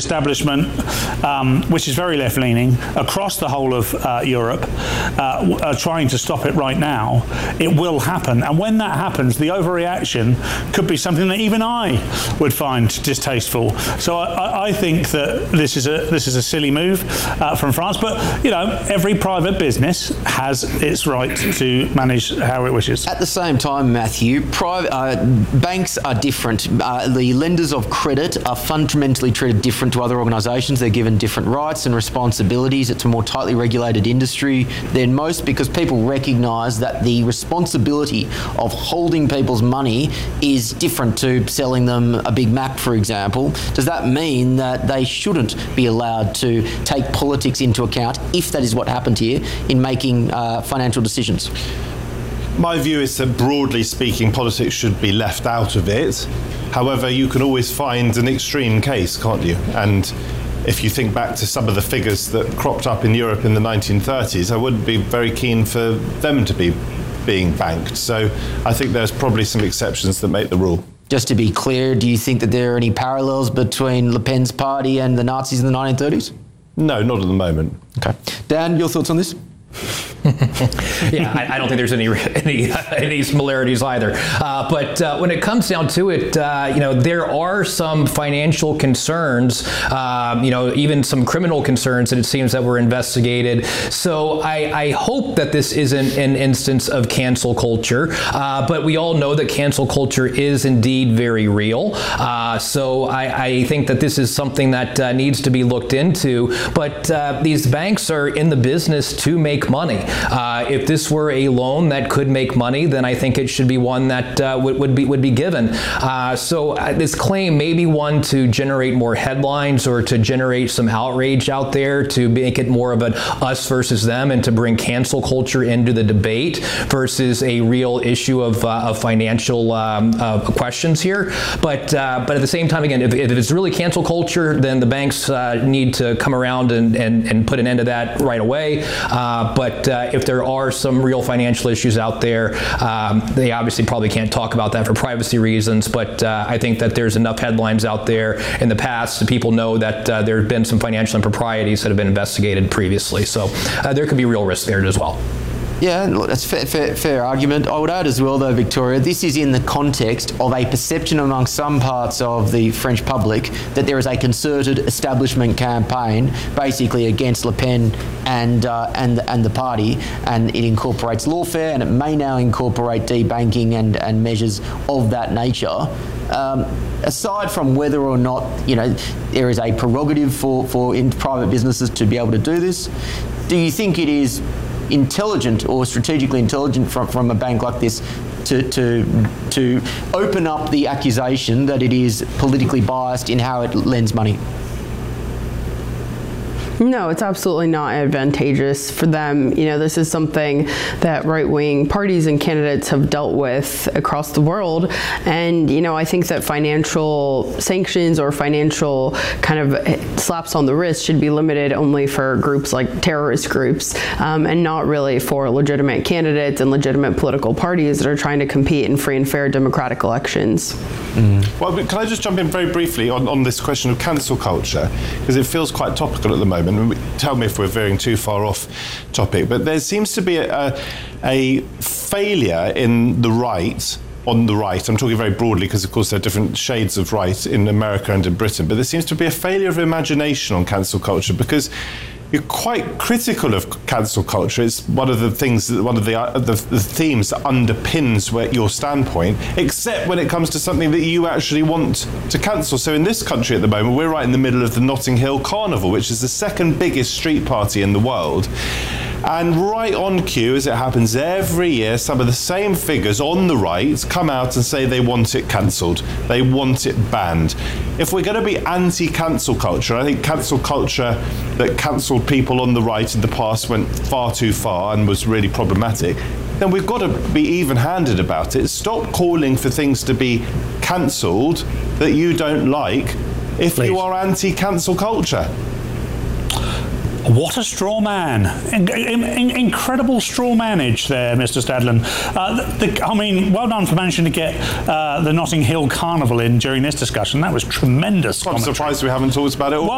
establishment, which is very left-leaning, across the whole of Europe, are trying to stop it right now, it will happen. And when that happens, the overreaction could be something that even I would find distasteful. So I think that this is a silly move from France. But every private business has its right to manage how it wishes. At the same time, Matthew, banks are different. The lenders of credit are fundamentally treated different to other organisations. They're given different rights and responsibilities. It's a more tightly regulated industry than most because people recognise that the responsibility of holding people's money is different to selling them a Big Mac, for example. Does that mean that they shouldn't be allowed to take politics into account, if that is what happened here, in making financial decisions? My view is that, broadly speaking, politics should be left out of it. However, you can always find an extreme case, can't you? And if you think back to some of the figures that cropped up in Europe in the 1930s, I wouldn't be very keen for them to be being banked. So I think there's probably some exceptions that make the rule. Just to be clear, do you think that there are any parallels between Le Pen's party and the Nazis in the 1930s? No, not at the moment. Okay. Dan, your thoughts on this? Yeah, I don't think there's any similarities either. But when it comes down to it, there are some financial concerns, even some criminal concerns that it seems that were investigated. So I hope that this isn't an instance of cancel culture. But we all know that cancel culture is indeed very real. So I think that this is something that needs to be looked into. But these banks are in the business to make money. If this were a loan that could make money, then I think it should be one that would be given. So this claim may be one to generate more headlines or to generate some outrage out there, to make it more of an us versus them, and to bring cancel culture into the debate versus a real issue of financial questions here. But at the same time, again, if it's really cancel culture, then the banks need to come around and put an end to that right away. But if there are some real financial issues out there, they obviously probably can't talk about that for privacy reasons, but I think that there's enough headlines out there in the past that people know that there have been some financial improprieties that have been investigated previously. So there could be real risk there as well. Yeah, look, that's fair argument. I would add as well, though, Victoria, this is in the context of a perception among some parts of the French public that there is a concerted establishment campaign basically against Le Pen and the party, and it incorporates lawfare, and it may now incorporate debanking and measures of that nature. Aside from whether or not there is a prerogative for in private businesses to be able to do this, do you think it is intelligent or strategically intelligent from a bank like this to open up the accusation that it is politically biased in how it lends money? No, it's absolutely not advantageous for them. This is something that right-wing parties and candidates have dealt with across the world. And, I think that financial sanctions or financial kind of slaps on the wrist should be limited only for groups like terrorist groups, and not really for legitimate candidates and legitimate political parties that are trying to compete in free and fair democratic elections. Well, can I just jump in very briefly on this question of cancel culture, because it feels quite topical at the moment. Tell me if we're veering too far off topic, but there seems to be a failure in the right, on the right. I'm talking very broadly because, of course, there are different shades of right in America and in Britain, but there seems to be a failure of imagination on cancel culture because you're quite critical of cancel culture. It's one of the things, one of the themes that underpins your standpoint, except when it comes to something that you actually want to cancel. So in this country at the moment, we're right in the middle of the Notting Hill Carnival, which is the second biggest street party in the world. And right on cue, as it happens every year, some of the same figures on the right come out and say they want it cancelled. They want it banned. If we're going to be anti-cancel culture, I think cancel culture that cancelled people on the right in the past went far too far and was really problematic, then we've got to be even-handed about it. Stop calling for things to be cancelled that you don't like if you are anti-cancel culture. What a straw man. Incredible straw manage there, Mr. Stadlen. Well done for managing to get the Notting Hill Carnival in during this discussion. That was tremendous. I'm surprised we haven't talked about it all.